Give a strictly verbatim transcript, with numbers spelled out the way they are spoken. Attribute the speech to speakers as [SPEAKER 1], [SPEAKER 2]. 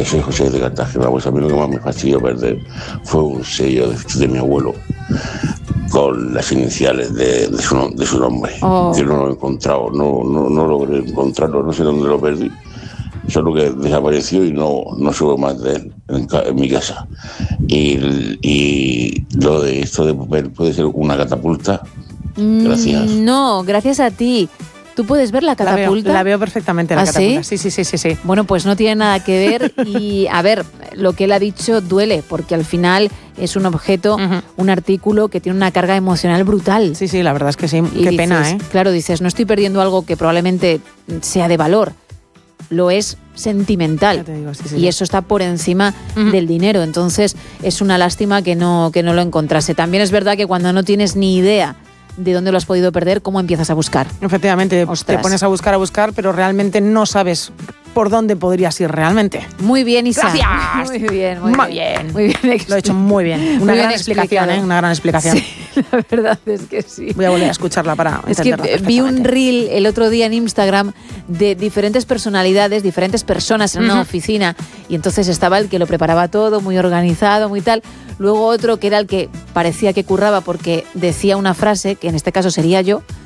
[SPEAKER 1] soy José de Cartagena. Pues a mí lo que más me fastidió perder fue un sello de, de mi abuelo con las iniciales de, de, su, de su nombre.
[SPEAKER 2] Oh.
[SPEAKER 1] Yo no lo he encontrado, no, no, no logré encontrarlo, no sé dónde lo perdí. Solo que desapareció y no, no supe más de él en, en mi casa. Y, y lo de esto de papel puede ser una catapulta. Gracias.
[SPEAKER 2] Mm, no, gracias a ti. ¿Tú puedes ver la catapulta?
[SPEAKER 3] La veo, la veo perfectamente, la
[SPEAKER 2] ¿Ah,
[SPEAKER 3] catapulta.
[SPEAKER 2] sí?
[SPEAKER 3] Sí, sí, sí, sí, sí.
[SPEAKER 2] Bueno, pues no tiene nada que ver y, a ver, lo que él ha dicho duele, porque al final es un objeto, uh-huh. un artículo que tiene una carga emocional brutal.
[SPEAKER 3] Sí, sí, la verdad es que sí.
[SPEAKER 2] Y
[SPEAKER 3] Qué
[SPEAKER 2] dices,
[SPEAKER 3] pena, ¿eh?
[SPEAKER 2] Claro, dices, no estoy perdiendo algo que probablemente sea de valor, lo es sentimental.
[SPEAKER 3] Ya te digo, sí, sí,
[SPEAKER 2] y
[SPEAKER 3] sí.
[SPEAKER 2] eso está por encima
[SPEAKER 3] uh-huh.
[SPEAKER 2] del dinero. Entonces, es una lástima que no, que no lo encontrase. También es verdad que cuando no tienes ni idea de dónde lo has podido perder, ¿cómo empiezas a buscar?
[SPEAKER 3] Efectivamente,
[SPEAKER 2] Ostras.
[SPEAKER 3] te pones a buscar, a buscar, pero realmente no sabes por dónde podrías ir realmente.
[SPEAKER 2] Muy bien, Isa.
[SPEAKER 3] Gracias.
[SPEAKER 2] Muy bien, muy,
[SPEAKER 3] muy
[SPEAKER 2] bien.
[SPEAKER 3] bien.
[SPEAKER 2] Muy bien.
[SPEAKER 3] Lo he hecho muy bien. Una
[SPEAKER 2] Muy
[SPEAKER 3] gran
[SPEAKER 2] bien
[SPEAKER 3] explicación, ¿eh? Una gran explicación.
[SPEAKER 2] Sí, la verdad es que sí.
[SPEAKER 3] Voy a volver a escucharla para
[SPEAKER 2] Es que
[SPEAKER 3] entenderla
[SPEAKER 2] vi un
[SPEAKER 3] perfectamente.
[SPEAKER 2] reel el otro día en Instagram de diferentes personalidades, diferentes personas en una
[SPEAKER 3] Uh-huh.
[SPEAKER 2] oficina, y entonces estaba el que lo preparaba todo, muy organizado, muy tal. Luego otro que era el que parecía que curraba porque decía una frase, que en este caso sería yo,